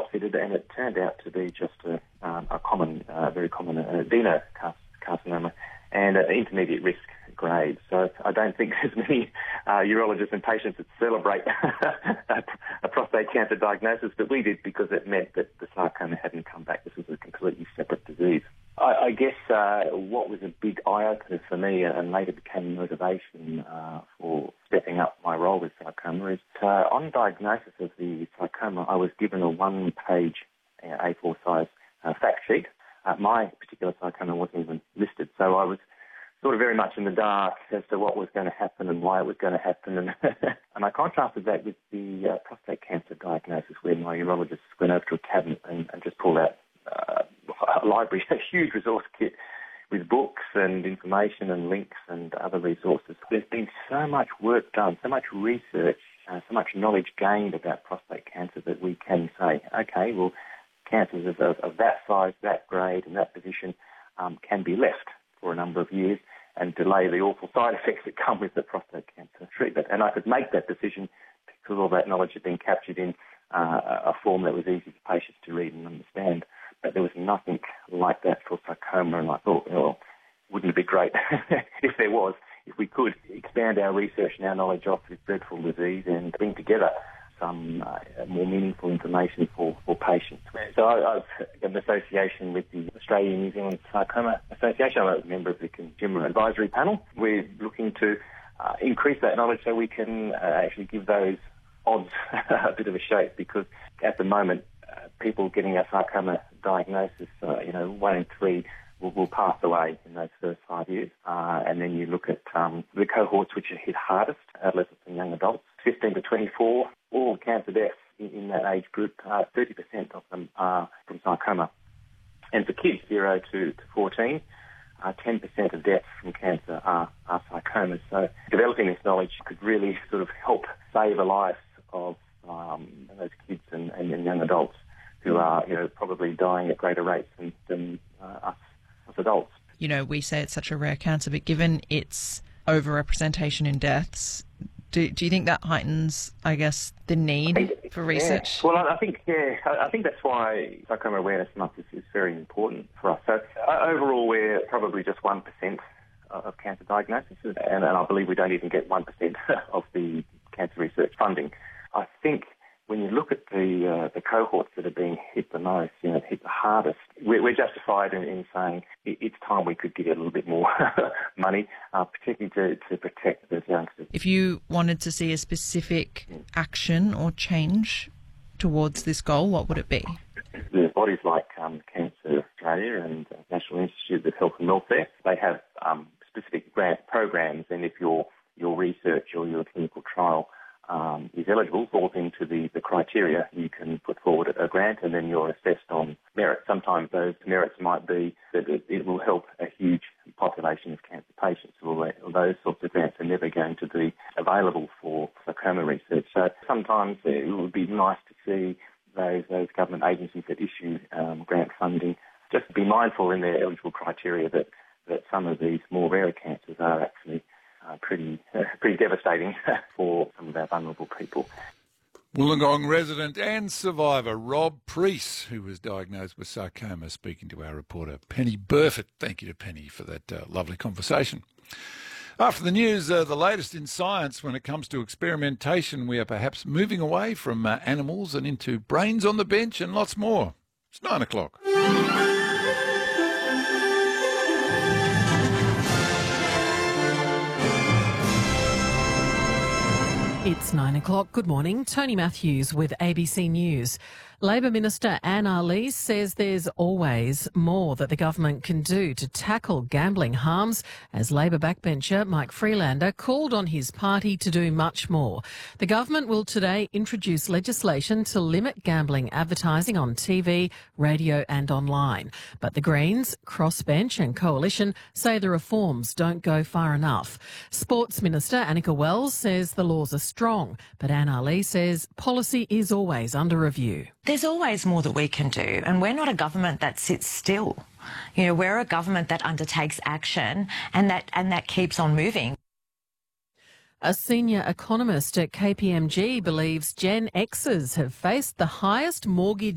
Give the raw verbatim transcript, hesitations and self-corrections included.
fitted, and it turned out to be just a, um, a common, uh, very common uh, adenocarcinoma and an intermediate risk grade. So I don't think there's many uh, urologists and patients that celebrate a, a prostate cancer diagnosis, but we did because it meant that the sarcoma hadn't come back. This was a completely separate disease. I, I guess uh, what was a big eye-opener for me and later became motivation uh, for stepping up my role with sarcoma is uh, on diagnosis of the sarcoma, I was given a one-page uh, A four size uh, fact sheet. Uh, my particular sarcoma wasn't even listed, so I was sort of very much in the dark as to what was going to happen and why it was going to happen. And, and I contrasted that with the uh, prostate cancer diagnosis, where my urologist went over to a cabinet and, and just pulled out uh, a library, a huge resource kit with books and information and links and other resources. There's been so much work done, so much research, uh, so much knowledge gained about prostate cancer that we can say, okay, well, cancers of, of, of that size, that grade and that position um, can be left for a number of years and delay the awful side effects that come with the prostate cancer treatment. And I could make that decision because all that knowledge had been captured in uh, a form that was easy for patients to read and understand. But there was nothing like that for sarcoma, and I thought, well, wouldn't it be great if there was, if we could expand our research and our knowledge of this dreadful disease and bring together some uh, more meaningful information for, for patients. So I, I've got an association with the Australian New Zealand Sarcoma Association. I'm a member of the Consumer Advisory Panel. We're looking to uh, increase that knowledge so we can uh, actually give those odds a bit of a shake, because at the moment, uh, people getting a sarcoma diagnosis, uh, you know, one in three will, will pass away in those first five years. Uh, and then you look at um, the cohorts which are hit hardest, adolescents and young adults, fifteen to twenty-four, all cancer deaths in, in that age group, uh, thirty percent of them are from sarcoma. And for kids, zero to, to fourteen, uh, ten percent of deaths from cancer are, are sarcomas. So developing this knowledge could really sort of help save the lives of um, those kids and, and, and young adults who are, you know, probably dying at greater rates than, than uh, us, us adults. You know, we say it's such a rare cancer, but given its overrepresentation in deaths, Do, do you think that heightens, I guess, the need think, for research? Yeah. Well, I, I think, yeah, I, I think that's why Sarcoma Awareness Month is, is very important for us. So uh, overall, we're probably just one percent of cancer diagnoses, and, and I believe we don't even get one percent of the cancer research funding. I think when you look at the uh, the cohorts that are being hit the most, you know, hit the hardest, we're, we're justified in, in saying it, it's time we could get a little bit more money, uh, particularly to, to protect those youngsters. If you wanted to see a specific action or change towards this goal, what would it be? The bodies like um, Cancer Australia and uh, National Institute of Health and Welfare, they have um, specific grant programs, and if your your research or your clinical trial Um, is eligible, falls into the, the criteria, you can put forward a grant and then you're assessed on merit. Sometimes those merits might be that it, it will help a huge population of cancer patients. Well, those sorts of grants are never going to be available for sarcoma research. So sometimes it would be nice to see those, those government agencies that issue um, grant funding just be mindful in their eligible criteria that, that some of these more rare cancers are actually Uh, pretty uh, pretty devastating for some of our vulnerable people. Wollongong resident and survivor Rob Preece, who was diagnosed with sarcoma, speaking to our reporter Penny Burford. Thank you to Penny for that uh, lovely conversation. After the news, uh, the latest in science when it comes to experimentation, we are perhaps moving away from uh, animals and into brains on the bench and lots more. It's nine o'clock. It's nine o'clock. Good morning. Tony Matthews with A B C News. Labor Minister Anne Ali says there's always more that the government can do to tackle gambling harms, as Labor backbencher Mike Freelander called on his party to do much more. The government will today introduce legislation to limit gambling advertising on T V, radio and online. But the Greens, Crossbench and Coalition say the reforms don't go far enough. Sports Minister Annika Wells says the laws are strong, but Anne Ali says policy is always under review. There's always more that we can do, and we're not a government that sits still. You know, we're a government that undertakes action and that and that keeps on moving. A senior economist at K P M G believes Gen Xers have faced the highest mortgage